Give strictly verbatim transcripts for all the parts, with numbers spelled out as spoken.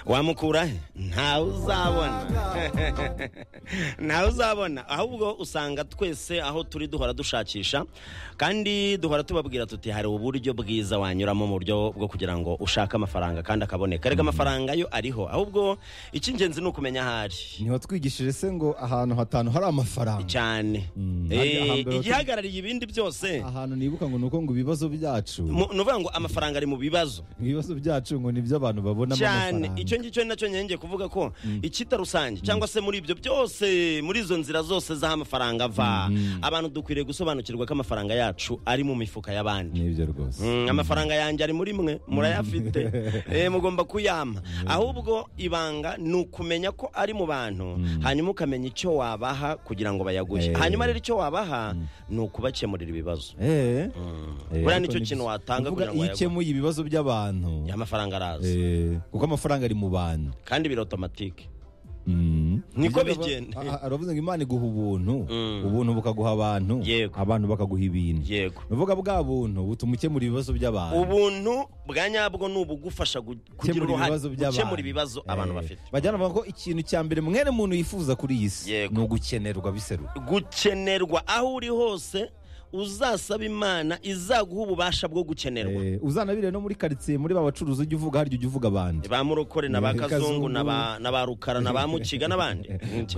wamukura he ntawe uzabona ntawe uzabona ahubwo usanga twese aho turi duhora dushakisha kandi duhora tubabwira tuti hari uburyo bwiza wanyuramo mu buryo bwo kugira ngo ushake amafaranga kandi akaboneka rega amafaranga yo ariho ahubwo icy'ingenzi ni ukumenya ahari niho twigishije se ngo ahantu hatanu hari amafaranga cyane igihagarariye ibindi byose ahantu nibuka ngo nuko ngo ibibazo byacu nuvuga ngo amafaranga ari mu bibazo ibibazo byacu ngo nibyo abantu babona cyane icyo ngicyo nacyo nyenge kuvuga ko ikita rusange cyangwa se muri ibyo byose muri izo nzira zose z'aho amafaranga ava abantu dukwiriye gusobanukirwa ko amafaranga yacu ari mu mifuka y'abandi nibyo rwose amafaranga yanjye ari muri mwe murayafite mugomba kuyama ahubwo ibanga ni ukumenya ko ari mu bantu hanyuma ukamenya icyo wabaha kugira ngo bayaguhe hanyuma rero icyo wabaha ni ukubakemurira ibibazo buriya nicyo kintu watanga kugira ngo bayaguhe iyo ukemuye ibibazo by'abantu amafaranga araza kuko amafaranga ari mu bantu kandi biri automatique niko bigenda aravuze ngo Imana iguha ubuntu ubuntu bukaguha abantu abantu bakaguha ibintu nuvuga bwa buntu butuma ukemura ibibazo by'abantu ubuntu bwa nyabwo ni ubugufasha kugira uruhare gukemura ibibazo abantu bafite bajyana bavuga ko ikintu cya mbere mwene muntu yifuza kuri iyi si ni ugukenerwa biseruka gukenerwa aho uri hose uzasaba Imana izaguha ububasha bwo gukenerwa uzanabire no muri quartier muri ba bacuruzi ujye uvuga haryo ujye uvuga abandi ba murokore na ba kazungu na ba na ba rukara na ba mukiga nabandi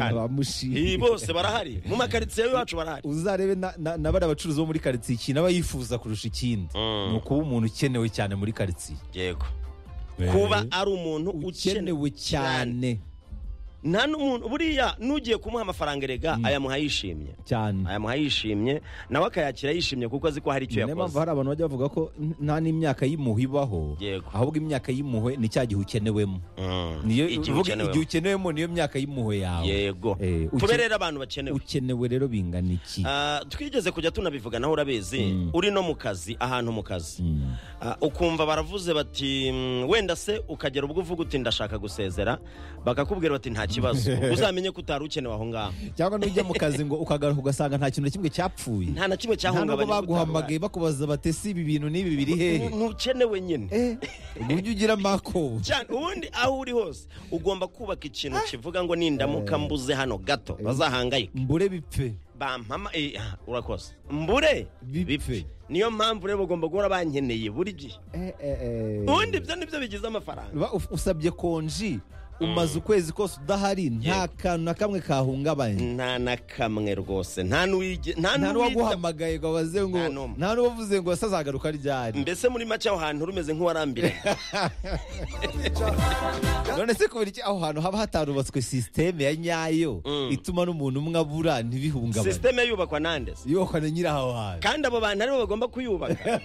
cyane bose barahari mu makaritiye yacu barahari uzarebe na bari abacuruzi bo muri quartier iki naba yifuza kurusha ikindi nuko umuntu ukenewe cyane muri quartier yego kuba ari umuntu ukenewe cyane nta n'umuntu buriya nugiye kumuha amafaranga rega ayamuha yishimye cyane ayamuha yishimye nawe akayakira yishimye kuko azi ko hari icyo yakoze niyo hari abantu bajya bavuga ko nta n'imyaka y'impuhwe ibaho ahubwo imyaka y'impuhwe ni cya gihe ukenewemo niyo igihe ukenewemo niyo myaka y'impuhwe yawe yego tube rero abantu bakenewe ukenewe rero bingana iki twigeze kujya tunabivuga naho urabizi uri no mu kazi ahantu mu kazi ukumva baravuze bati wenda se ukagera ubwo uvuga uti ndashaka gusezera bakakubwira bati nta kibazo uzamenye ko utari ukenewe aho ngaho cyangwa nujya mu kazi ngo ukagaruka ugasanga nta kintu na kimwe cyapfuye nta na kimwe cyahungabanye ntabwo baguhamagaye bakubaza batesi ibi bintu n'ibi biri hehe ntukenewe nyine uburyo ugira mako cyane ubundi aho uri hose ugomba kubaka ikintu kivuga ngo nindamuka mbuze hano gato bazahangayika mbure bipfe bampama urakoze mbure bipfe niyo mpamvu rero bagomba guhora bankeneye buri gihe ubundi ibyo nibyo bigize amafaranga usabye konji umaze ukwezi kose udahari nta kantu na kamwe kahungabanye nta na kamwe rwose nta n'uwaguhamagaye ngo abaze ngo nta n'uwavuze ngo asazagaruka ryari mbese muri make aho hantu rumeze nk'uwarambire none se kubera iki aho hantu haba hatarubatswe sisiteme ya nyayo ituma n'umuntu umwe abura ntibihungabane sisiteme yubakwa nande yubakwa na nyiri aho hantu kandi abo bantu aribo bagomba kuyubaka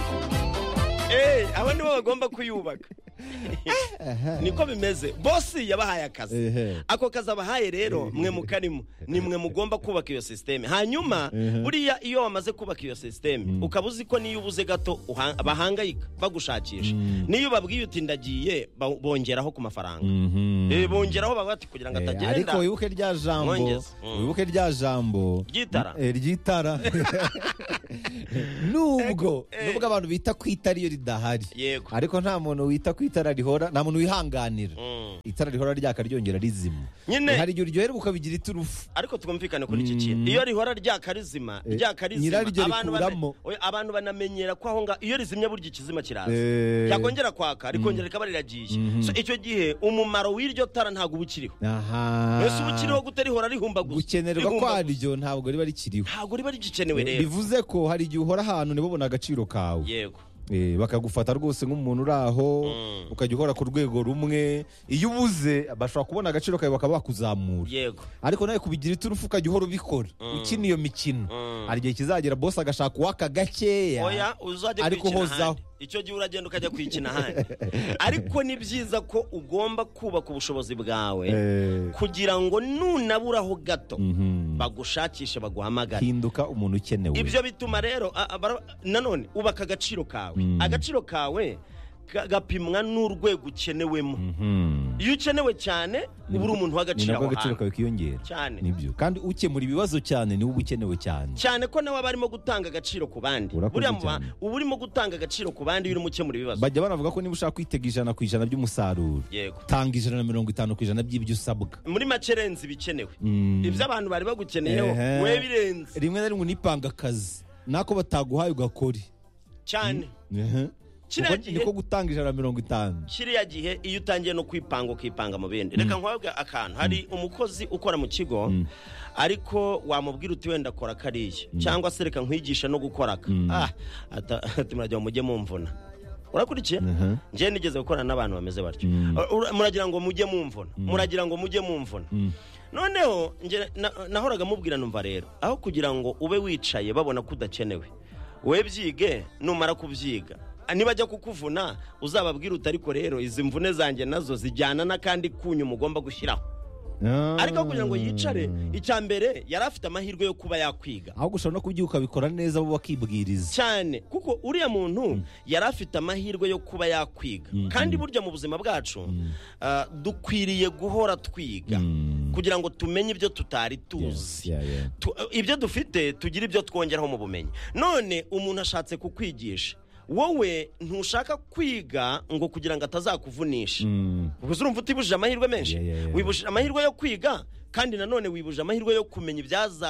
abo nibo bagomba kuyubaka niko bimeze bosi yabahaye akazi ako kazi abahaye rero mwe mukarimo ni mwe mugomba kubaka iyo sisiteme hanyuma buriya iyo wamaze kubaka iyo sisiteme ukaba uzi ko niyo ubuze gato bahangayika bagushakisha niyo babwiye uti ndagiye bongeraho ku mafaranga bongeraho bagati kugira ngo atagenda ariko wibuke rya jambo wibuke rya jambo ryitara ryitara nubwo nubwo abantu bita ku itara iyo ridahari ariko nta muntu wita ku itara rihora nta muntu wihanganira itara rihora ryaka ryongera rizima hari igihe uryoherwa ukabigira iturufu ariko twumvikane kuri iki kintu iyo rihora ryaka rizima ryaka rizima abantu banamenyera ko aho ngaho iyo rizimye burya ikizima kiraza yakongera kwaka rikongera rikaba riragiye icyo gihe umumaro w'iryo tara ntabwo uba ukiriho mbese uba ukiriho gute rihora rihumbaguza gukenerwa kwaryo ntabwo riba rikiriho ntabwo riba rigikenewe rero bivuze ko hari igihe uhora ahantu ntibabona agaciro kawe yego bakagufata rwose nk'umuntu uri aho ukajya uhora ku rwego rumwe iyo ubuze bashobora kubona agaciro kawe bakaba bakuzamura ariko nawe kubigira iturufu ukajya uhora ubikora ukina iyo mikino hari igihe kizagera bosi agashaka uwaka gakeya ariko hozaho icyo gihe uragenda ukajya kwikina ahandi ariko ni byiza ko ugomba kubaka ubushobozi bwawe kugira ngo nunaburaho gato bagushakishe baguhamagare hinduka umuntu ukenewe ibyo bituma rero nanone ubaka agaciro kawe agaciro kawe gapimwa n'urwego ukenewemo. Iyo ukenewe cyane uba uri umuntu w'agaciro aho hantu, ni agaciro kawe kiyongera cyane. Nibyo, kandi ukemura ibibazo cyane niwe uba ukenewe cyane cyane ko nawe aba arimo gutanga agaciro ku bandi. Buriya uba urimo gutanga agaciro ku bandi iyo urimo ukemura ibibazo. Bajya banavuga ko niba ushaka kwitega ijana ku ijana by'umusaruro, tanga ijana na mirongo itanu ku ijana by'ibyo usabwa. Muri make renze ibikenewe, ibyo abantu bari bagukeneyeho we birenze. Rimwe na rimwe unipanga akazi nako bataguhaye ugakore cyane. Niko gutanga ijana na mirongo itanu. Kiriya gihe iyo utangiye no kwipanga ukipanga mu bindi. Reka nkwabwe akantu, hari umukozi ukora mu kigo ariko wamubwira uti wenda akora kariya cyangwa se reka nkwigisha no gukora aka. Ah, ati murajya mujye mumvuna. Urakurikiye? Nje nigeze gukorana n'abantu bameze batyo. Muragira ngo mujye mumvuna, muragira ngo mujye mumvuna. Noneho nje nahoraga mubwira numva rero, aho kugira ngo ube wicaye babona kudakenewe, we byige, numara kubyiga niba ajya kukuvuna uzababwira utariko rero izi mvune zanjye nazo zijyana n'akandi kunyu mugomba gushyiraho. Ariko kugira ngo yicare, icya mbere yari afite amahirwe yo kuba yakwiga, aho gushobora no kubyuka bikora neza bo bakibwiriza cyane, kuko uriya muntu yari afite amahirwe yo kuba yakwiga. Kandi burya mu buzima bwacu dukwiriye guhora twiga kugira ngo tumenye ibyo tutari tuzi. Ibyo dufite tugira ibyo twongeraho mu bumenyi. None umuntu ashatse kukwigisha, wowe ntushaka kwiga ngo kugira ngo atazakuvunisha. Ubwo urumva utibujije amahirwe menshi. Wibujije amahirwe yo kwiga, kandi nanone wibujije amahirwe yo kumenya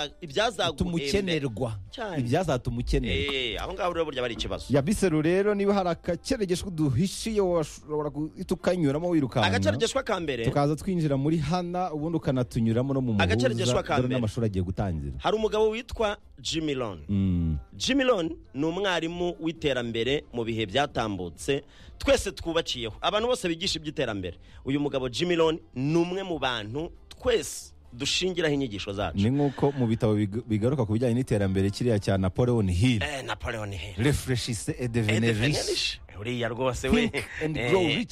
ibyazagukenerwa, ibyazatuma ukenerwa. Eh, aho ngaho rero burya bari ikibazo. Ya Bisero rero, niba hari akakeregeshwa duhishiye washobora tukanyuramo wirukanka. Agakeregeshwa ka mbere tukaza twinjira muri hana, ubundi ukanatunyuramo no mu muhuza. Agakeregeshwa ka mbere n'amashuri agiye gutangira. Hari umugabo witwa Jimmy Loan. Jimmy Loan ni umwarimu w'iterambere mu bihe byatambutse twese twubakiyeho, abantu bose bigisha iby'iterambere. Uyu mugabo Jimmy Loan ni umwe mu bantu twese dushingiraho inyigisho zacu. Ni nkuko mu bitabo bigaruka ku bijyanye n'iterambere kiriya cya Napoleon Hill. Eh, Napoleon Hill. Réfléchissez et devenez riche. Uriya rwose we. And grow rich.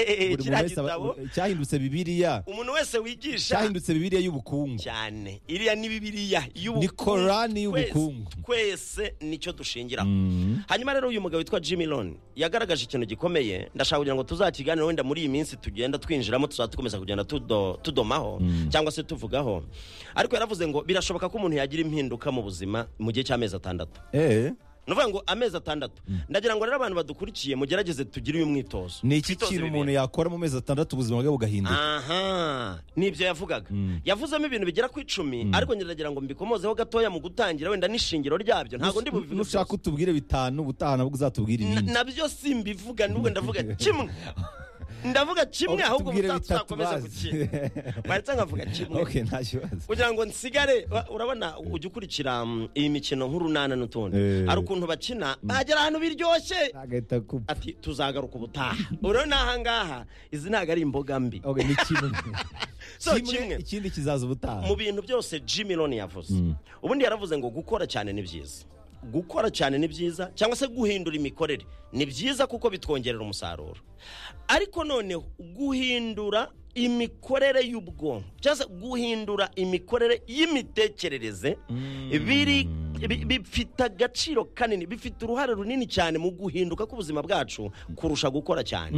Cyahindutse Bibiliya. Umuntu wese wigisha cyahindutse Bibiliya y'ubukungu. Cyane. Iriya ni Bibiliya y'ubukungu. Ni Korani y'ubukungu. Twese nicyo dushingiraho. Hanyuma rero uyu mugabo witwa Jimmy Loan yagaragaje ikintu gikomeye. Ndashaka kugira ngo tuzakiganire wenda muri iyi minsi tugenda twinjiramo, tuzakomeza kugenda tudomaho cyangwa se tuvugaho. Ariko yaravuze ngo birashoboka ko umuntu yagira impinduka mu buzima mu gihe cy'amezi atandatu. Eh. Nuvuga ngo amezi atandatu. Ndagira ngo rero abantu badukurikiye mugerageze tugire uyu mwitozo. Ni iki kintu umuntu yakora mu mezi atandatu ubuzima bwe bugahinduka? Aha, nibyo yavugaga. Yavuzemo ibintu bigera ku icumi, ariko ndagira ngo mbikomozeho gatoya mu gutangira wenda n'ishingiro ryabyo. Ntago ndi bubivuge. Nushaka utubwire bitanu, ubutahana bwo uzatubwira ibindi. Nabyo simbivuga, nubwo ndavuga kimwe. Ndavuga kimwe ahubwo mutazakomeza gukina. Maritse ngavuga kimwe. Okay, nta kibazo. Kugira ngo nsigare, urabona ujya ukurikira iyi mikino nk'urunana n'utundi. Ari ukuntu bakina, bagera ahantu biryoshye. Ati tuzagaruka ubutaha. Urabona aha ngaha izi ntago ari imboga mbi. Okay, ni kimwe. So kimwe ikindi kizaza ubutaha. Mu bintu byose Jimmy Loan yavuze. Ubundi yaravuze ngo gukora cyane ni byiza. Gukora cyane ni byiza, cyangwa se guhindura imikorere ni byiza kuko bitwongerera umusaruro. Ariko noneho guhindura imikorere y'ubwonko cyangwa guhindura imikorere y'imitekerereze biri bifite agaciro kanini, bifite uruhare runini cyane mu guhinduka k'ubuzima bwacu kurusha gukora cyane.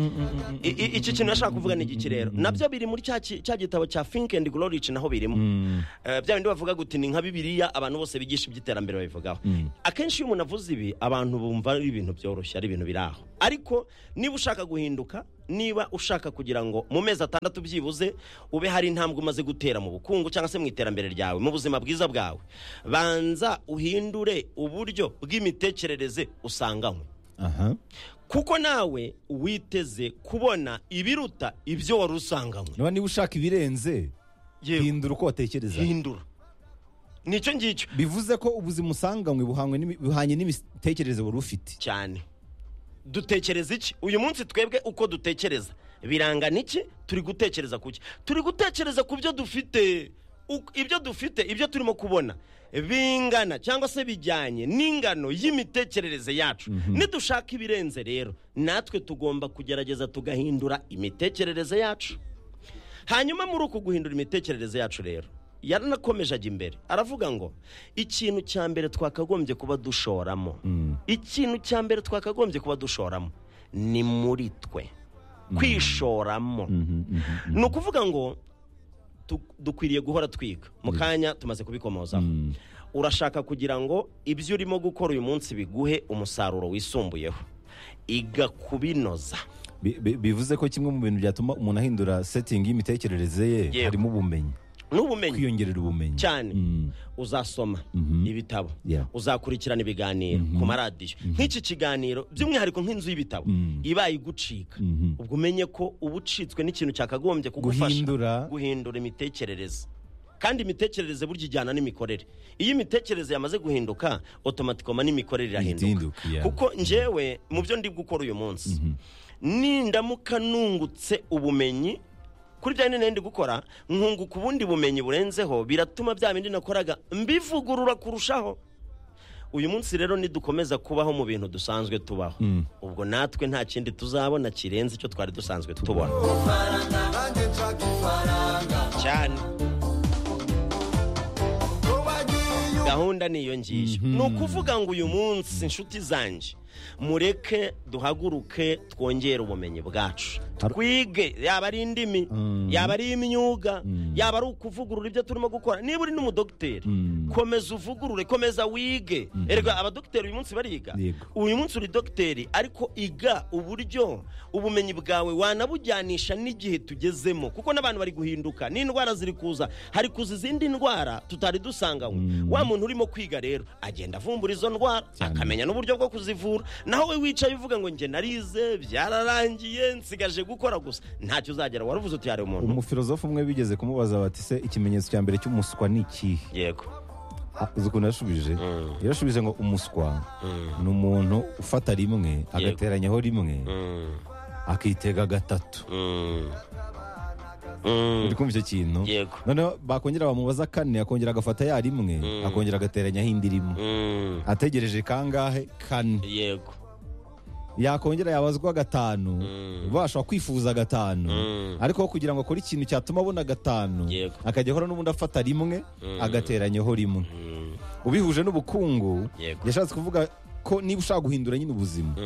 Iki kintu nashaka kuvuga ni iki rero, nabyo biri muri cya gitabo cya Think and Grow Rich, naho birimo bya bindi bavuga guti ni nka Bibiliya abantu bose bigisha iby'iterambere babivugaho. Akenshi iyo umuntu avuze ibi abantu bumva ari ibintu byoroshye, ari ibintu biraho. Ariko niba ushaka guhinduka, niba ushaka kugira ngo mu mezi atandatu byibuze ube hari intambwe umaze gutera mu bukungu cyangwa se mu iterambere ryawe, mu buzima bwiza bwawe, banza uhindure uburyo bw'imitekerereze usanganywe. Aha. Kuko nawe witeze kubona ibiruta ibyo wari usanganywe. Niba niba ushaka ibirenze, hindura uko watekereza. Hindura. Nicyo ngicyo. Bivuze ko ubuzima usanganywe buhanye n'imitekerereze wari ufite. Cyane. Dutekereza iki? Uyu munsi twebwe uko dutekereza birangana iki? Turi gutekereza kuki? Turi gutekereza ku byo dufite. Ibyo dufite, ibyo turimo kubona bingana cyangwa se bijyanye n'ingano y'imitekerereze yacu. Nidushaka ibirenze rero, natwe tugomba kugerageza tugahindura imitekerereze yacu. Hanyuma muri uko guhindura imitekerereze yacu rero, yaranakomeje ajya imbere aravuga ngo ikintu cya mbere twakagombye kuba dushoramo, ikintu cya mbere twakagombye kuba dushoramo ni muri twe kwishoramo. Ni ukuvuga ngo dukwiriye guhora twiga. Mu kanya tumaze kubikomozaho. Urashaka kugira ngo ibyo urimo gukora uyu munsi biguhe umusaruro wisumbuyeho, iga kubinoza. Bivuze ko kimwe mu bintu byatuma umuntu ahindura setting y'imitekerereze ye harimo ubumenyi n'ubumenyi, kwiyongerera ubumenyi cyane. Uzasoma ibitabo, uzakurikirana ibiganiro ku maradiyo nk'iki kiganiro, by'umwihariko nk'inzu y'ibitabo ibaye igucika, ubwo umenye ko ubucitswe n'ikintu cyakagombye kugufasha guhindura imitekerereze. Kandi imitekerereze burya ijyana n'imikorere. Iyo imitekerereze yamaze guhinduka, automatically n'imikorere irahinduka. Kuko njyewe mu byo ndi gukora uyu munsi, nindamuka nungutse ubumenyi kuri bya nene ndi gukora, nkunguka ubundi bumenyi burenzeho, biratuma bya bindi nakoraga mbivugurura kurushaho. Uyu munsi rero nidukomeza kubaho mu bintu dusanzwe tubaho, ubwo natwe nta kindi tuzabona kirenze icyo twari dusanzwe tubona cyane. Gahunda niyo ngiyo. Ni ukuvuga ngo uyu munsi inshuti zanjye, mureke duhaguruke twongere ubumenyi bwacu, twige, yaba ari indimi, yaba ari imyuga, yaba ari ukuvugurura ibyo turimo gukora. Niba uri n'umudogiteri, komeza uvugurure, komeza wige. Erega abadogiteri uyu munsi bariga. Uyu munsi uri dogiteri, ariko iga uburyo ubumenyi bwawe wanabujyanisha n'igihe tugezemo, kuko n'abantu bari guhinduka, n'indwara ziri kuza, hari kuza izindi ndwara tutari dusanganywe. Wa muntu urimo kwiga rero agenda avumbura izo ndwara, akamenya n'uburyo bwo kuzivura. Naho we wicaye uvuga ngo nge narize byararangiye nsigaje gukora gusa, ntacyo uzagera. Waravuze uti yari umuntu. Umufilozofu umwe bigeze kumubaza bati se ikimenyetso cya mbere cy'umuswa ni ikihe? Yego. Uzi ukuntu yashubije? Yarashubije ngo umuswa ni umuntu ufata rimwe agateranyaho rimwe akitega gatatu. Uri kumva icyo kintu? Noneho bakongera bamubaza kane, akongera agafata ya rimwe, akongera agateranyaho indi rimwe. Ategereje kangahe? Kane. Yego. Yakongera yabazwa gatanu, bashobora kwifuza gatanu, ariko kugira ngo akore ikintu cyatuma abona gatanu, akajya ahora n'ubundi afata rimwe agateranyaho rimwe. Ubihuje n'ubukungu, yashatse kuvuga ko niba ushaka guhindura nyine ubuzima,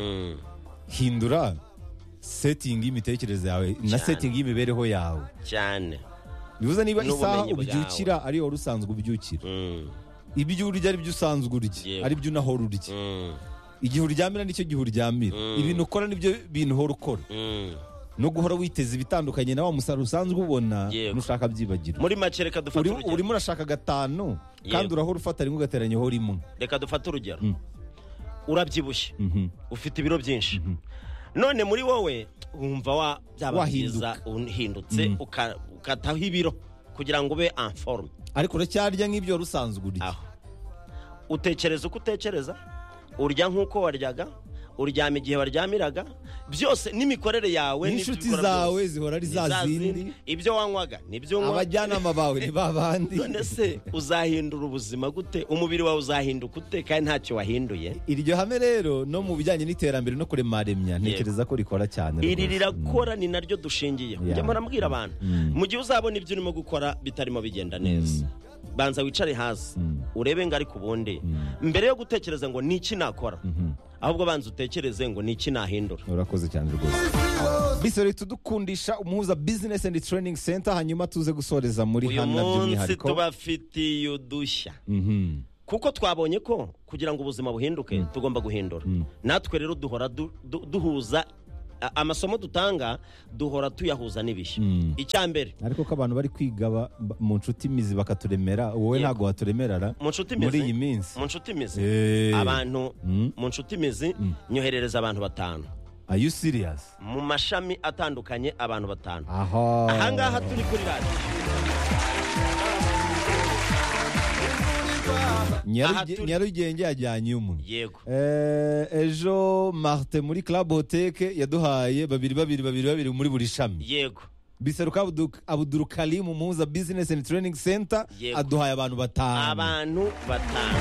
hindura setting y'imitekerereze yawe na setting y'imibereho yawe cyane. Bivuze niba isaha ubyukira ari wowe usanzwe ubyukira, ibyo urya ari byo usanzwe urya, ari byo unahora urya, igihe uryamira nicyo gihe uryamira, ibintu ukora nibyo bintu uhora ukora, no guhora witeza ibitandukanye na wa musaruro usanzwe ubona nushaka byibagirwa. Muri make reka dufate urugero, urimo urashaka gatanu kandi urahora ufata rimwe ugateranyaho rimwe. Reka dufate urugero, urabyibushye, ufite ibiro byinshi, none muri wowe wumva wa byaba byiza uhindutse ukataho ibiro kugira ngo ube en forme, ariko uracyarya nk'ibyo rusanzwe urya. Utekereza uko utekereza, urya nk'uko waryaga, uryama igihe waryamiraga, byose n'imikorere yawe n'inshuti zawe zihora ari za zindi, ibyo wanywaga nibyo unywa, abajyanama bawe ni babandi. None se uzahindura ubuzima gute? Umubiri wawe uzahinduka ute kandi ntacyo wahinduye? Iryo hame rero no mu bijyanye n'iterambere no kuremaremya ntekereza ko rikora cyane. Iri rirakora, ni naryo dushingiye. Njya murambwira abantu, mu gihe uzabona ibyo urimo gukora bitarimo bigenda neza, banza wicare hasi urebe ngo ariko ubundi mbere yo gutekereza ngo niki nakora, ahubwo banza utekereze ngo niki nahindura. Urakoze cyane rwose. Bisore tudukundisha umuhuza Business and Training Center, hanyuma tuze gusoreza muri hana by'umwihariko. Uyu munsi tubafitiye udushya, kuko twabonye ko kugira ngo ubuzima buhinduke tugomba guhindura. Natwe rero duhora duhuza amasomo dutanga, duhora tuyahuza n'ibishya. Icyambere ariko ko abantu bari kwiga mu nshuti mizi bakaturemera, wowe ntago waturemerara muri iyi minsi. Mu nshuti mizi abantu, mu nshuti mizi nyoherereza abantu batanu. Are you serious? Mu mashami atandukanye abantu batanu. Aha. Ahangaha turi kuri radio. Nyarugenge yajyanye umwe. Yego. Ejo Martin muri Club Hotel yaduhaye babiri babiri babiri babiri muri buri shami. Yego. Biseruka Abdul Karim umuhuza Business and Training Center aduhaye abantu batanu. Abantu batanu.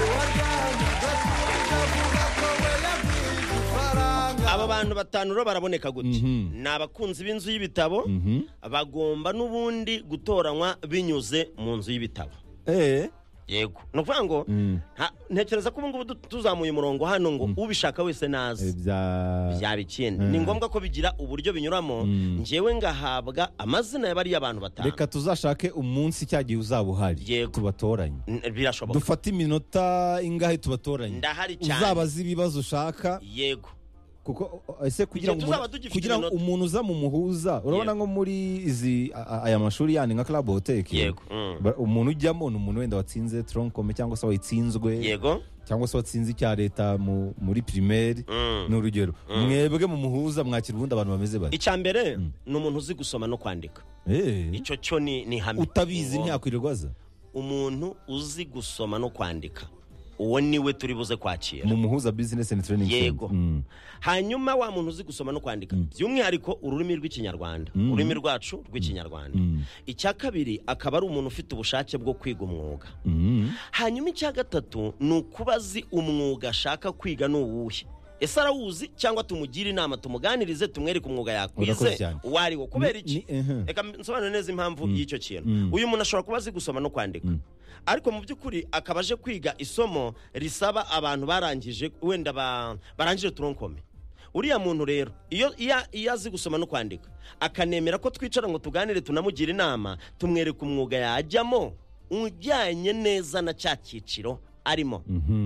Aba bantu batanu ro baraboneka gute? Ni abakunzi b'inzu y'ibitabo, bagomba n'ubundi gutoranywa binyuze mu nzu y'ibitabo. Eh yego no kuvuga ngo ntekereza ko ubu ngubu tuzamuye umurongo hano ngo ubishaka wese nazi byaba ikindi ni ngombwa ko bigira uburyo binyuramo njyewe ngahabwa amazina y'abari abantu batanu. Reka tuzashake umunsi cyagiye uzaba uhari tubatoranye birashoboka dufate iminota ingahe tubatoranye ndahari cyane uzabaza ibibazo ushaka yego kuko ese kugira ngo kugira ngo umuntu uza mu muhuza urabona nko muri izi aya mashuri yandi nka Club Hotel yego umuntu ujyamo ni umuntu wenda watsinze troncome cyangwa se wayitsinzwe yego cyangwa se watsinze icya leta muri primaire n'urugero mwebwe mu muhuza mwakira ubundi abantu bameze bari icya mbere ni umuntu uzi gusoma no kwandika icyo cyo ni ni hamwe utabizi ntiyakwirirwaza umuntu uzi gusoma no kwandika uwo niwe turi buze kwakira mu muhuza business and training yego mm. hanyuma wa muntu uzi gusoma no kwandika mm. by'umwihariko ururimi rw'ikinyarwanda mm. ururimi rwacu rw'ikinyarwanda mm. icya kabiri akaba ari umuntu ufite ubushake bwo kwiga umwuga mm. hanyuma icya gatatu ni ukubazi umwuga ashaka kwiga n'uwuhe ese arawuzi cyangwa tumugira inama tumuganirize tumwereke umwuga yakwize wari wo kubera iki reka nsobanure neza impamvu y'icyo kintu uyu muntu ashobora kuba azi gusoma no kwandika ariko mu by'ukuri akaba aje kwiga isomo risaba abantu barangije wenda barangije troncome uriya muntu rero iyo iyo azi gusoma no kwandika akanemera ko twicara ngo tuganire tunamugira inama tumwereke umwuga yajyamo ujyanye neza na cya cyiciro arimo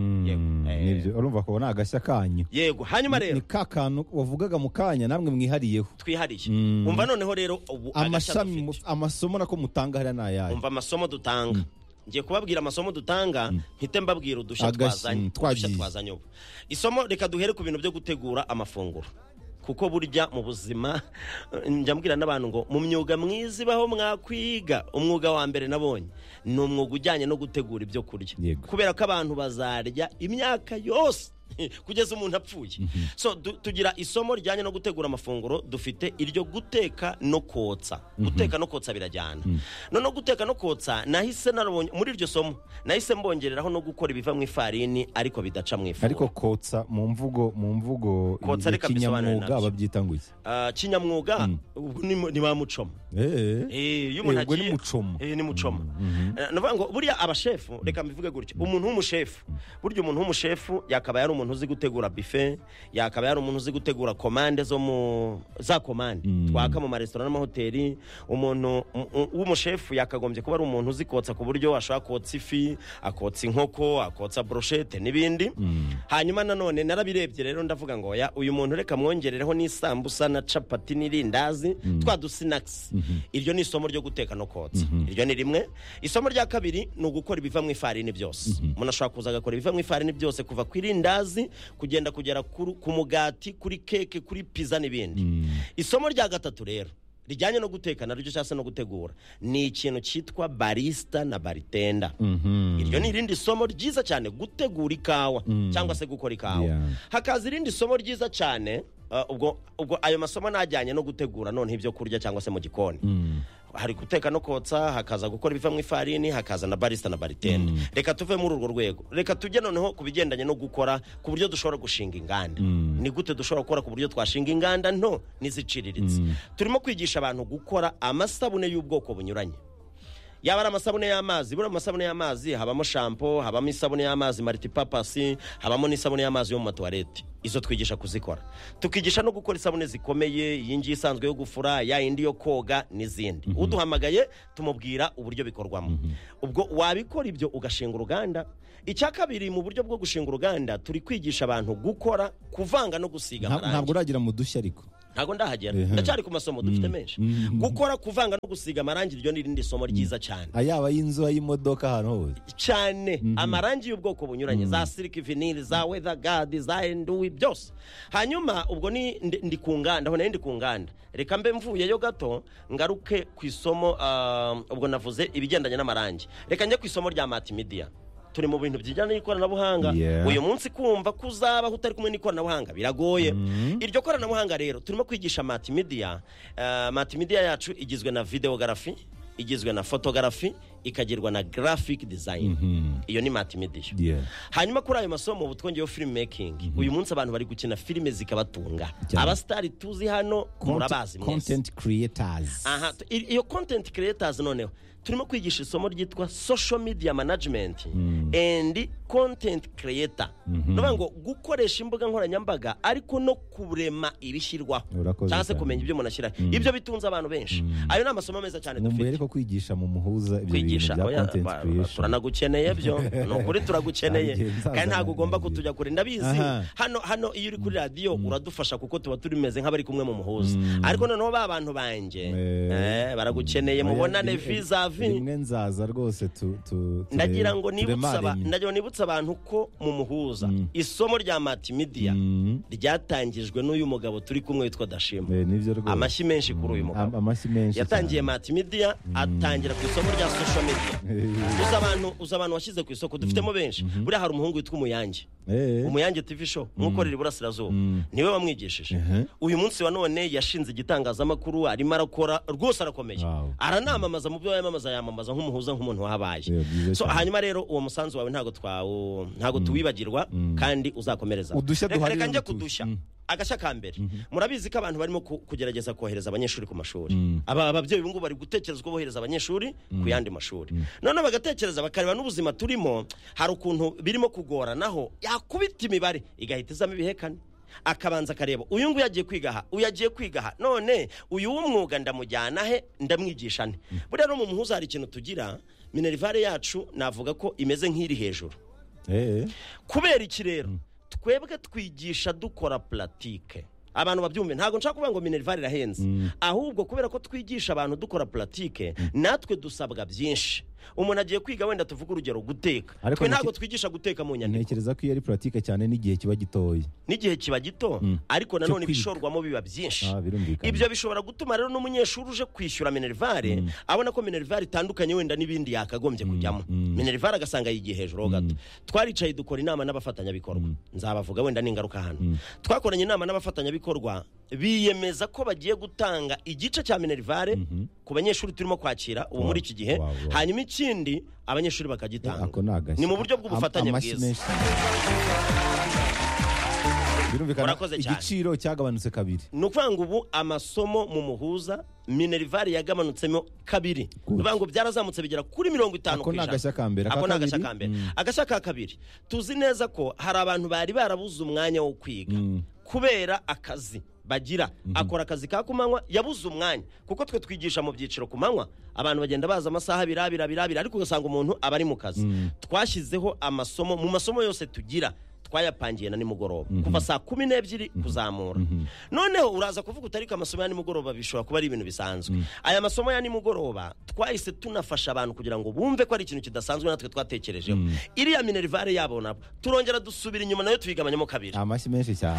nibyo urumva ko bona agashya kanyu yego hanyuma rero ni kakantu wavugaga mu kanya namwe mwihariyeho twihariye umva noneho rero amashami amasomo nako mutanga hari nayaye umva amasomo dutanga ngiye kubabwira amasomo dutanga mpite mbabwira udushya twazanye twazanye ubu isomo reka duhere ku bintu byo gutegura amafunguro kuko burya mu buzima njya mbwira n'abantu ngo mu myuga mwiza ibaho mwakwiga umwuga wa mbere nabonye ni umwuga ujyanye no gutegura ibyo kurya kubera ko abantu bazarya imyaka yose kugeza umuntu apfuye mm-hmm. so du, tugira isomo rijyanye no gutegura amafunguro dufite iryo guteka no kotsa mm-hmm. guteka no kotsa birajyana mm. none guteka no kotsa nahise narabonye muri iryo somo nahise mbongereraho no gukora ibiva mu ifarini ariko bidaca mu ifu ariko kotsa mu mvugo mu mvugo kinyamwuga babyita ngo iki uh, kinyamwuga mm. ubwo ni, ni ba mucoma eh eh yumuntu agiye ni mucoma eh ni mucoma mm-hmm. uh, navuga ngo buriya abashefu reka mbivuge gutyo umuntu w'umushefu burya umuntu w'umushefu yakaba yari umuntu uzi gutegura buffet yakaba yari umuntu uzi gutegura commande zo mu za commande mm. twaka mu marestaurant n'amahoteli umuntu w'umushefu yakagombye kuba ari umuntu uzi kotsa ku buryo ashaka kotsa ifi akotsa inkoko akotsa brochette n'ibindi mm. hanyuma nanone narabirebye rero ndavuga ngo ya uyu muntu reka mwongerereho n'isambusa na chapati n'irindazi mm. twa du snacks mm-hmm. iryo ni isomo ryo guteka no kotsa mm-hmm. iryo ni rimwe isomo rya kabiri ni ugukora ibiva mu ifarini byose mm-hmm. umuntu ashaka kuza agakora ibiva mu ifarini byose kuva ku irindazi kugenda kugera ku mugati kuri keke kuri pizza n'ibindi mm. isomo rya gatatu rero rijyanye no guteka naryo cyase no gutegura ni ikintu cyitwa barista na bartender mm-hmm. iryo ni irindi somo ryiza cyane gutegura ikawa mm. cyangwa se gukora ikawa yeah. hakaza irindi somo ryiza cyane uh, ubwo ubwo ayo masomo najyanye no gutegura none ibyo kurya cyangwa se mu gikoni mm. hari guteka no kotsa hakaza gukora ibiva mu ifarini hakaza na barista na bartender mm. reka tuve muri urwo rwego reka tujye noneho kubigendanye no gukora ku buryo dushobora gushinga inganda mm. ni gute dushobora gukora ku buryo twashinga inganda nto niziciriritse mm. turimo kwigisha abantu gukora amasabune y'ubwoko bunyuranye yaba ari amasabune y'amazi buri amasabune y'amazi habamo shampoo habamo isabune y'amazi multipurpose habamo n'isabune y'amazi yo mu toilette izo twigisha kuzikora tukigisha no gukora isabune zikomeye yingi isanzwe yo gufura ya indi yo koga n'izindi mm-hmm. uduhamagaye tumubwira uburyo bikorwamo mm-hmm. ubwo wabikora ibyo ugashinga uruganda icya kabiri mu buryo bwo gushinga uruganda turi kwigisha abantu gukora kuvanga no gusiga amarangi ntabwo uragira mu dushya ariko ntago ndahagera ndacyari ku masomo dufite menshi gukora kuvanga no gusiga amarangi ryo nirindi somo ryiza cyane ayaba y'inzu y'imodoka hano hose cyane amarangi y'ubwoko bunyuranye za silk vinyl za weather guard za endui byose hanyuma ubwo ni ndi kunganda ho ndi kunganda reka mbe mvuye yo gato ngaruke ku isomo uh, ubwo navuze ibigendanye n'amarangi reka njye ku isomo rya multimedia turi mu bintu bijyana n'ikoranabuhanga yeah. uyu munsi kumva kuzaba utari kumwe n'ikoranabuhanga biragoye mm-hmm. iryo koranabuhanga rero turimo kwigisha multimedia uh, multimedia yacu igizwe na videography igizwe na photography ikagirwa na graphic design mm-hmm. iyo ni multimedia yeah. hanyuma kuri ayo masomo ubu twongeyeho film making mm-hmm. uyu munsi abantu bari gukina filime zikabatunga yeah. abastari tuzi hano murabazi content creators aha iyo content creators noneho turimo kwigisha isomo ryitwa social media management mm. and content creator mm-hmm. no ngo gukoresha imbuga nkoranyambaga ariko no kurema ibishyirwaho cyangwa se kumenya ibyo umuntu ashyira mm. ibyo bitunze abantu benshi mm. ayo ni amasomo meza cyane dufite numbuye ariko kwigisha mu muhuza ibyo bintu bya content creation turanagukeneye byo no kuri turagukeneye kandi ntago ugomba kutujya kure ndabizi hano hano iyo uri kuri radio mm. uradufasha kuko tuba turimeze nk'abari kumwe mu muhuza mm. ariko noneho ba bantu banje eh baragukeneye mubonane visa vi rimwe nzaza rwose tu tu ndagira ngo nibutsa ndagira nibutsa abantu ko mu muhuza mm. isomo rya multimedia mm. ryatangijwe n'uyu mugabo turi kumwe witwa Dashima eh, nivyo rwose amashyi menshi kuri uyu mugabo amashyi menshi yatangiye multimedia mm. atangira ku isomo rya social media uza abantu uza abantu washize ku isoko dufitemo benshi mm-hmm. buri hari umuhungu witwa Umuyange eh. Umuyange T V show mukorera iburasirazuba mm. niwe wamwigishije uh-huh. uyu munsi wa none yashinze igitangazamakuru arimo arakora rwose arakomeye wow. aranamamaza mu byo yamamaza yamamaza nk'umuhuza nk'umuntu wahabaye yeah, so hanyuma rero uwo musanzu wawe ntago twawo ntago mm. tuwibagirwa mm. kandi uzakomereza reka njye kudushya mm. agashya kambere mm-hmm. murabizi ko abantu barimo kugerageza kohereza abanyeshuri ku mashuri mm. aba ababyeyi bingu bari gutekereza ko bohereza abanyeshuri mm. ku yandi mashuri mm. none bagatekereza bakareba n'ubuzima turimo hari ukuntu birimo kugoranaho yakubita imibare igahita izamo ibihekane akabanza kareba uyu nguyu yagiye kwiga aha uyagiye kwiga aha none uyu w'umwuga ndamujyana he ndamwigisha nte mm. buriya no mu muhuza hari ikintu tugira minerivare yacu navuga ko imeze nk'iri hejuru eh kubera iki rero mm. twebwe twigisha dukora pratique abantu babyumve ntago nshaka kuvuga ngo minerivare irahenze mm. ahubwo kubera ko twigisha abantu dukora pratique mm. natwe dusabwa byinshi umuntu agiye kwiga wenda tuvuga urugero guteka twe ntago twigisha guteka mu nyandiko ntekereza ko iyo ari pratique cyane n'igihe kiba gitoya n'igihe kiba gito mm. ariko nanone bishorwamo biba byinshi ah, ibyo bishobora gutuma rero n'umunyeshuri uje kwishyura minerivare mm. abona ko minerivare itandukanye wenda n'ibindi yakagombye mm. kujyamo mm. minerivare agasanga yigiye hejuru gato mm. twaricaye dukora inama n'abafatanyabikorwa mm. nzabavuga wenda n'ingaruka hano mm. twakoranye inama n'abafatanyabikorwa biyemeza ko bagiye gutanga igice cya minerivare mm-hmm. ku banyeshuri turimo kwakira ubu muri iki gihe wow, wow. hanyuma ikindi abanyeshuri bakagitanga ni mu buryo bw'ubufatanye bwiza birumvikana igiciro cyagabanutse kabiri nukuvuga ngo ubu amasomo mu muhuza minerivare yagabanutsemo kabiri nukuvuga ngo byarazamutse bigera kuri mirongo itanu ku ijana ako nagashya kambere ako nagashya kambere agashya ka kabiri tuzi neza ko hari abantu bari barabuze umwanya wo kwiga mm. kubera akazi bagira mm-hmm. akora akazi ka kumanywa yabuze umwanya kuko twe twigisha mu byiciro kumanywa abantu bagenda baza amasaha birabira birabira ariko ugasanga umuntu abari mu kazi mm. twashyizeho amasomo mu masomo yose tugira twayapangiye na nimugoroba mm-hmm. kuva saa kumi n'ebyiri kuzamura mm-hmm. noneho uraza kuvuga utariko amasomo ya nimugoroba bishobora kuba ari ibintu bisanzwe mm. aya masomo ya nimugoroba twahise tunafasha abantu kugira ngo bumve ko ari ikintu kidasanzwe natwe twatekerejeho mm. iriya minerivare yabo nabo turongera dusubira inyuma nayo twigabanyamo kabiri amashyi menshi cyane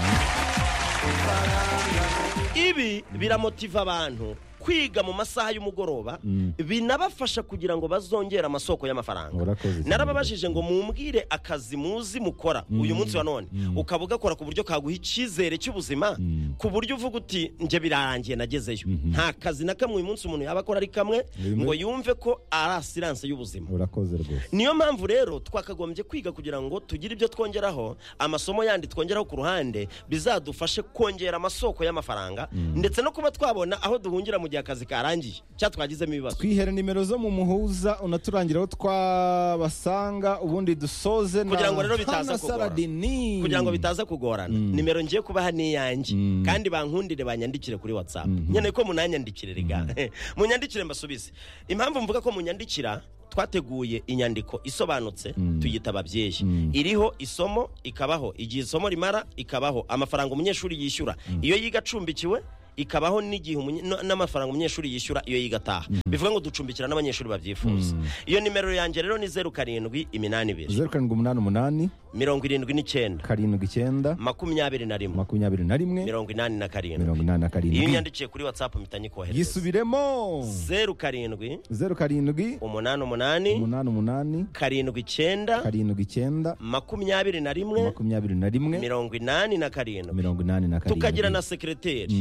ibi biramotiva abantu kwiga mu masaha y'umugoroba mm. binabafasha kugira ngo bazongera amasoko y'amafaranga narababajije ngo mumbwire akazi muzi mukora mm. uyu munsi wa none mm. ukavuga kora ku buryo kaguha icyizere cy'ubuzima mm. ku buryo uvuga uti nje birarangiye nagezeyo mm-hmm. nta kazi na kamwe uyu munsi umuntu yaba akora ari kamwe Lime. ngo yumve ko ari assurance y'ubuzima urakoze rwose niyo mpamvu rero twakagombye kwiga kugira ngo tugire ibyo twongeraho amasomo yandi twongeraho ku ruhande bizadufashe kongera amasoko y'amafaranga mm. ndetse no kuba twabona aho duhungira mu akazi karangiye cyatwagizemo ibibazo twihere nimero zo mu muhuza unaturangiraho twabasanga ubundi dusoze na kugira ngo rero bitaza kugorana kugira ngo bitaza kugorana mm. nimero ngiye kubaha ni yanjye mm. kandi bankundire banyandikire kuri WhatsApp mm-hmm. nyene ko munanyandikire riga mm. munyandikire mbasubize impamvu mvuga ko munyandikira twateguye inyandiko isobanutse mm. tuyita ababyeyi mm. iriho isomo ikabaho igihe isomo rimara ikabaho amafaranga umunyeshuri yishyura mm. iyo yiga acumbikiwe ikabaho n'igihe n'amafaranga umunyeshuri yishyura iyo yigataha mm. bivuga ngo ducumbikira n'abanyeshuri babyifuza mm. iyo nimero yanjye rero ni zeru karindwi iminani ibiri zeru karindwi umunani umunani mirongo irindwi n'icyenda karindwi icyenda makumyabiri na rimwe makumyabiri na rimwe mirongo inani na karindwi mirongo inani na karindwi iyo nyandikiye kuri WhatsApp mpita nyikohereza yisubiremo zeru karindwi zeru karindwi umunani umunani umunani umunani karindwi icyenda karindwi icyenda makumyabiri na rimwe makumyabiri na rimwe mirongo inani na karindwi mirongo inani na karindwi tukagira na sekreteri mm.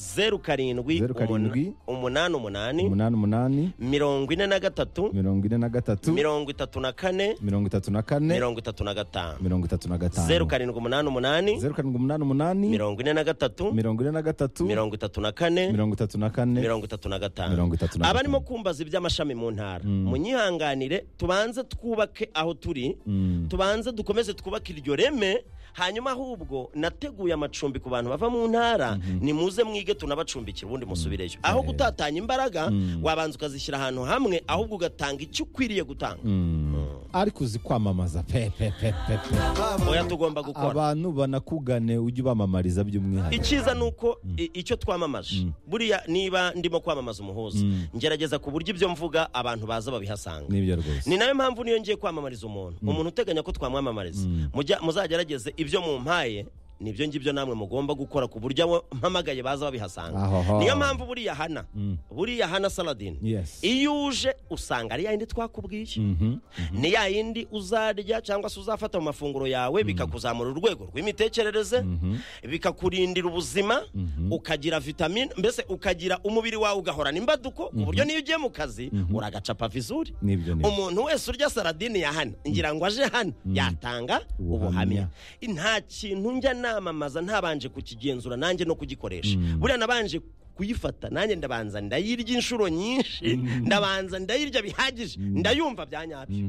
zeru karindwi Zeru karindwi. umunani umunani umunani umunani mirongo ine na gatatu mirongo ine na gatatu mirongo itatu na kane mirongo itatu na kane mirongo itatu na gatanu mirongo itatu na gatanu zeru karindwi umunani umunani zeru karindwi umunani umunani mirongo ine na gatatu mirongo ine na gatatu mirongo itatu na kane mirongo itatu na kane mirongo itatu na gatanu mirongo itatu na gatanu. abarimo kumbaza iby'amashami mu ntara munyihanganire tubanze twubake aho turi tubanze dukomeze twubake iryo reme hanyuma ahubwo nateguye amacumbi ku bantu bava mu ntara ni muze mwige tunabacumbikira ubundi musubireyo aho gutatanya imbaraga wabanza ukazishyira ahantu hamwe ahubwo ugatanga icyo ukwiriye gutanga ariko uzi kwamamaza pe pe pe pe pe oya tugomba gukora abantu banakugane ujye ubamamariza by'umwihariko icyiza ni uko icyo twamamaje buriya niba ndimo kwamamaza umuhuza ngerageza ku buryo ibyo mvuga abantu baza babihasanga nibyo rwose ni nayo mpamvu niyo ngiye kwamamariza umuntu umuntu uteganya ko twamwamamariza muzagerageze ibyo mumpaye nibyo ngibyo namwe mugomba gukora ku buryo mpamagaye baza babihasanga niyo mpamvu buriya hana buriya hana Saladin iyo uje usanga ari yindi twakubwiye ni ya yindi uzarya cyangwa se uzafata mu mafunguro yawe bikakuzamura urwego rw'imitekerereze bikakurindira ubuzima ukagira vitamine mbese ukagira umubiri wawe ugahorana imbaduko ku buryo niyo ugiye mu kazi uragacapa vizuri umuntu wese urya Saladin ya hana ngira ngo aje hano yatanga ubuhamya nta kintu njya namamaza ntabanje kukigenzura nanjye no kugikoresha buriya nabanje kuyifata nanjye ndabanza ndayirya inshuro nyinshi ndabanza ndayirya bihagije ndayumva byanyabyo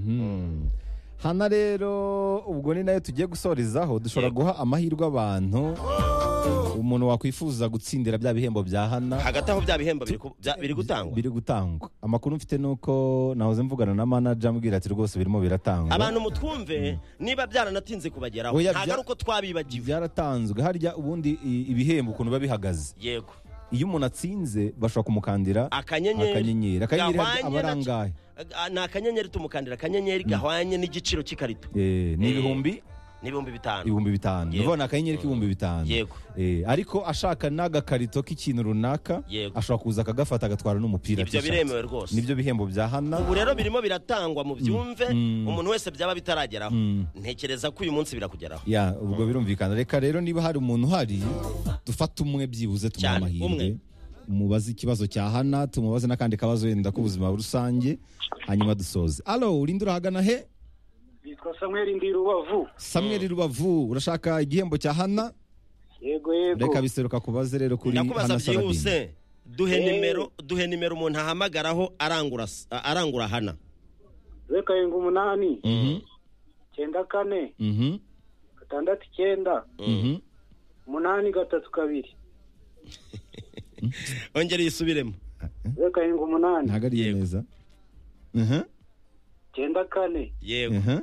hana rero ubwo ni nayo tugiye gusorezaho dushobora guha amahirwe abantu umuntu wakwifuza gutsindira bya bihembo bya hana hagati aho bya bihembo biri gutangwa biri gutangwa amakuru mfite nuko nahoze mvugana na manager ambwira ati rwose birimo biratangwa abantu mutwumve niba byaranatinze kubageraho ntago ari uko twabibagiwe byaratanzwe harya ubundi ibihembo ukuntu biba bihagaze yego iyo umuntu atsinze bashobora kumukandira akanyenyeri akanyenyeri akanyenyeri abarangaye ni akanyenyeri tumukandira akanyenyeri gahwanye n'igiciro cy'ikarito eh ni ibihumbi n'ibihumbi bitanu ibihumbi bitanu ubona akanyenyeri k'ibihumbi bitanu yego eh ariko ashaka n'agakarito k'ikintu runaka ashobora kuza akagafata agatwara n'umupira ibyo biremewe rwose nibyo bihembo bya hana ubu rero birimo biratangwa mu byumve umuntu wese byaba bitarageraho ntekereza ko uyu munsi birakugeraho ya ubwo birumvikana reka rero niba hari umuntu hari dufata umwe byibuze tumamahirwe umubaze ikibazo cya hana tumubaze n'akandi kabazo wenda k'ubuzima rusange hanyuma dusoze allo urinde urahagana he Yitwa Samuel ndi Rubavu. Samuel Rubavu urashaka igihembo cya hana? Yego yego. Reka biseruka kubaze rero kuri hana Saladin. Duhe nimero duhe nimero umuntu ahamagaraho arangura arangura hana. Reka yenga umunani. Mhm. Cyenda kane. Mhm. Gatandatu cyenda. Mhm. Umunani gatatu kabiri. Ongera yisubiremo. Reka yenga umunani. Ntagariye neza. Mhm. Cyenda kane. Yego. Mhm.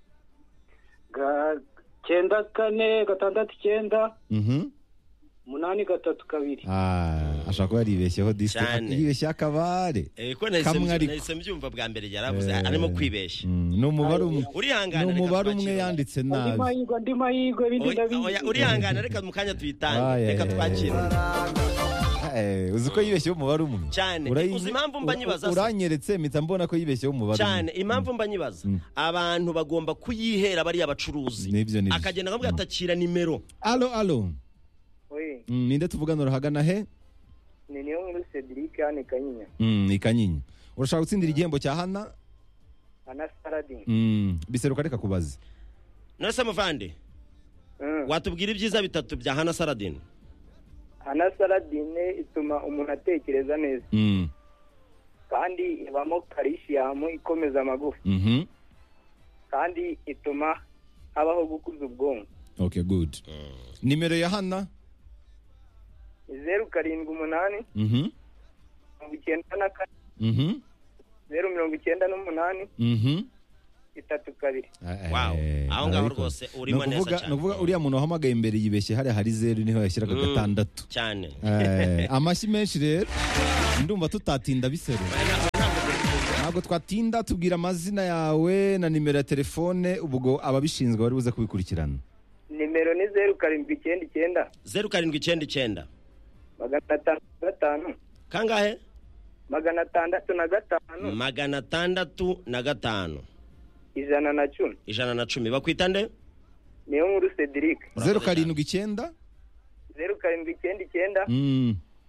Ga cyenda kane gatandatu cyenda. Mhm. Umunani gatatu kabiri. Ah, ashaka ko yaribeshyeho district. Yibeshya akabare. Eh ko nahise mbyumva bwa mbere yaravuze arimo kwibeshya. No mubare umwe. Urihangana no mubare umwe yanditse nabi. Ndi mahirwe ndi mahirwe bindi ndabizi. Urihangana reka mukanya tuyitange. Reka twakire. Eh uzi ko yibeshyeho umubare umwe. Cyane. Uzi impamvu mba nyibaza. Uranyeretse mpita mbona ko yibeshyeho umubare umwe. Cyane impamvu mba nyibaza. Abantu bagomba kuyihera bari abacuruzi. Akagenda akavuga atakira nimero. Allo allo. Oui. Mm, ninde tuvugana urahagana he? Ni niyo muri Cedric ane Kanyinya. Mm, ikanyinya. Urashaka gutsindira igihembo cya Hana? Hana Saladin. Mm, biseruka reka kubaza. Nose muvande. Mm. Watubwira ibyiza bitatu bya Hana Saladin. Hana Saladin ituma umuntu atekereza neza. Mm. Kandi ibamo calcium ikomeza amagufa. Mhm. Kandi ituma habaho gukuza ubwonko. Okay, good. Mm. Nimero ya Hana? Zeru karindwi umunani. Mhm. Mirongo icyenda na kane. Mhm. Zeru mirongo icyenda n'umunani. Mhm. Itatu kabiri. Wow. Aho ngaho rwose urimo neza cyane. Nuvuga uriya muntu wahamagaye imbere yibeshye hari hari zeru niho yashyiraga gatandatu. Cyane. Eh, amashyi menshi rero. Ndumva tutatinda biseru. Ntabwo twatinda tubwira amazina yawe na nimero ya telefone ubwo ababishinzwe bari buze kubikurikirana. Nimero ni zeru karindwi icyenda icyenda. Zeru karindwi icyenda icyenda. Magana atandatu na gatanu. Kangahe? Magana atandatu na gatanu. Magana atandatu na gatanu. Ijana na cumi. Ijana na cumi. Bakwita nde? Niyo nkuru Cedric. Zeru karindwi icyenda. Zeru karindwi icyenda icyenda. Mm.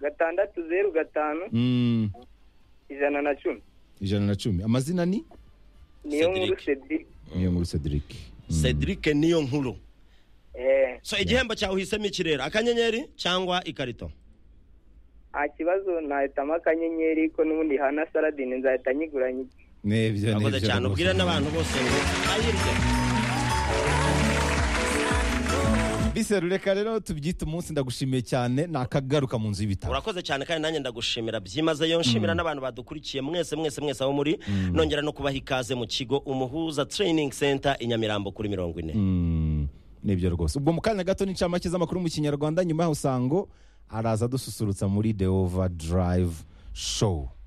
gatandatu zeru gatanu Mm. ijana na cumi ijana na cumi amazina ni niyo nkuru Cedric niyo nkuru Cedric Mm. Cedric niyo nkuru. eh So igihembo cyawe uhisemo ikirere akanyenyeri cyangwa ikarito? nta kibazo nahitamo akanyenyeri ko n'ubundi Hana Saladin nzahita nyiguranye. Nebyo Akoze nebyo cyane ubwira n'abantu bose ngo ayirye. Biseru reka rero tubyita umunsi ndagushimiye cyane nakagaruka mu nzu y'ibitabo. Urakoze cyane kandi nanjye ndagushimira byimazeyo nshimira n'abantu badukurikiye mwese mwese mwese aho muri nongera no kubaha ikaze mu kigo Umuhuza Training Center i Nyamirambo kuri mirongo ine. Mm. Nibyo rwose. Ubwo mu kanya gato n'incamake z'amakuru mu Kinyarwanda nyuma y'aho Sango araza dususurutsa muri The Overdrive Show.